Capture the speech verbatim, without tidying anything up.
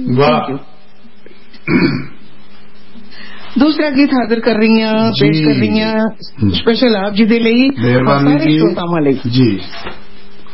ਵਾਹ। ਦੂਸਰਾ ਗੀਤ ਹਾਜ਼ਰ ਕਰ ਰਹੀ ਹਾਂ, ਪੇਸ਼ ਕਰ ਰਹੀ ਹਾਂ ਸਪੈਸ਼ਲ ਆਪ ਜੀ ਦੇ ਲਈ, ਸਾਰੇ ਸ਼ਰੋਤਾਵਾਂ ਲਈ ਜੀ।